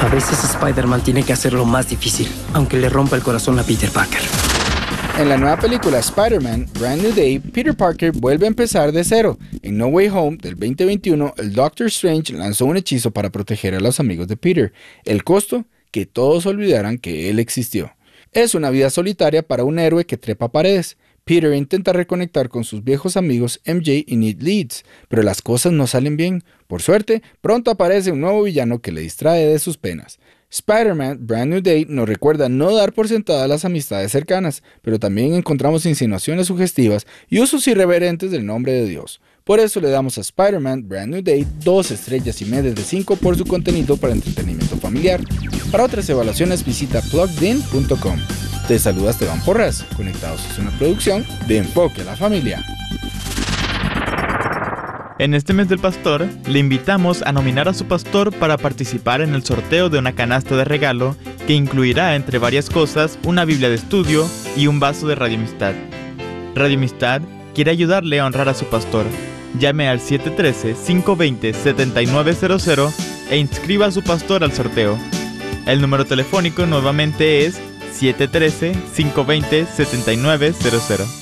A veces Spider-Man tiene que hacer lo más difícil, aunque le rompa el corazón a Peter Parker. En la nueva película Spider-Man, Brand New Day, Peter Parker vuelve a empezar de cero. En No Way Home del 2021, el Doctor Strange lanzó un hechizo para proteger a los amigos de Peter. El costo, que todos olvidaran que él existió. Es una vida solitaria para un héroe que trepa paredes. Peter intenta reconectar con sus viejos amigos MJ y Ned Leeds, pero las cosas no salen bien. Por suerte, pronto aparece un nuevo villano que le distrae de sus penas. Spider-Man Brand New Day nos recuerda no dar por sentadas las amistades cercanas, pero también encontramos insinuaciones sugestivas y usos irreverentes del nombre de Dios. Por eso le damos a Spider-Man Brand New Day 2 estrellas y media de 5 por su contenido para entretenimiento familiar. Para otras evaluaciones visita pluggedin.com. Te saluda Esteban Porras. Conectados es una producción de Enfoque a la Familia. En este mes del pastor, le invitamos a nominar a su pastor para participar en el sorteo de una canasta de regalo que incluirá, entre varias cosas, una Biblia de estudio y un vaso de Radio Amistad. Radio Amistad quiere ayudarle a honrar a su pastor. Llame al 713-520-7900 e inscriba a su pastor al sorteo. El número telefónico nuevamente es 713-520-7900.